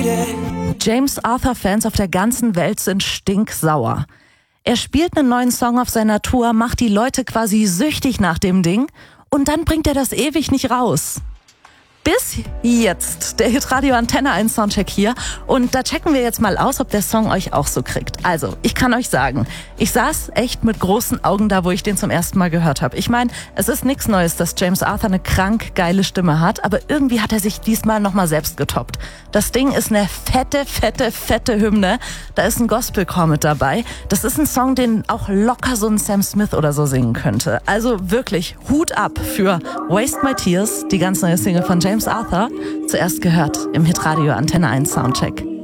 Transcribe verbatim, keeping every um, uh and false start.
James Arthur-Fans auf der ganzen Welt sind stinksauer. Er spielt einen neuen Song auf seiner Tour, macht die Leute quasi süchtig nach dem Ding und dann bringt er das ewig nicht raus. Bis jetzt, der Hitradio Antenne eins Soundcheck hier, und da checken wir jetzt mal aus, ob der Song euch auch so kriegt. Also, ich kann euch sagen, ich saß echt mit großen Augen da, wo ich den zum ersten Mal gehört habe. Ich meine, es ist nichts Neues, dass James Arthur eine krank geile Stimme hat, aber irgendwie hat er sich diesmal nochmal selbst getoppt. Das Ding ist eine fette, fette, fette Hymne. Da ist ein Gospelchor mit dabei. Das ist ein Song, den auch locker so ein Sam Smith oder so singen könnte. Also wirklich, Hut ab für Waste My Tears, die ganz neue Single von James Arthur, zuerst gehört im Hitradio Antenne eins Soundcheck.